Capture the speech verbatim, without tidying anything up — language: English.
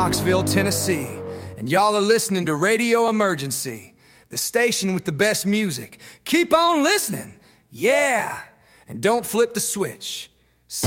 Knoxville, Tennessee, and y'all are listening to Radio Emergency, the station with the best music. Keep on listening, yeah, and don't flip the switch.